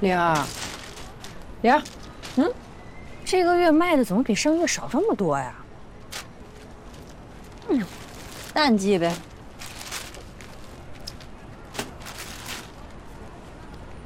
玲儿，玲儿，这个月卖的怎么比上月少这么多呀？淡季呗。